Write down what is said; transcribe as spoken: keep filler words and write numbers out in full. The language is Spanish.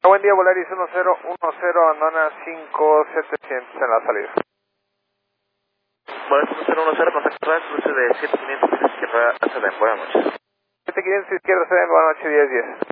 Buen día, Volaris uno cero uno cero, Andona cinco setecientos en la salida. Volaris uno cero uno cero, contacto real, cruce de siete quinientos izquierda, A C D, buenas noches. siete quinientos izquierda, C D M, buenas noches, diez diez.